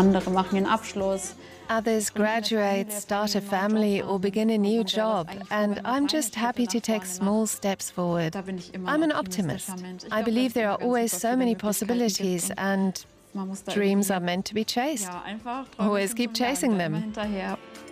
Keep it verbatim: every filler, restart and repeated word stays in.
andere machen ihren Abschluss. Others graduate, start a family, or begin a new job, and I'm just happy to take small steps forward. I'm an optimist. I believe there are always so many possibilities, and dreams are meant to be chased. Always keep chasing them.